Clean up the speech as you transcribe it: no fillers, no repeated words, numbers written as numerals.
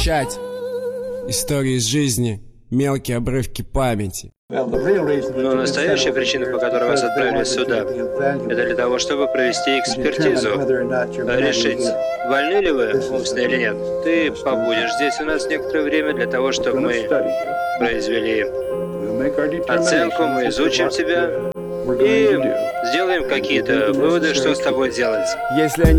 Чать. Истории из жизни, мелкие обрывки памяти. Но настоящая причина, по которой вас отправили сюда, это для того, чтобы провести экспертизу, решить, больны ли вы умственно или нет. Ты побудешь здесь у нас некоторое время для того, чтобы мы произвели оценку, мы изучим тебя и сделаем какие-то выводы, что с тобой делать. Если они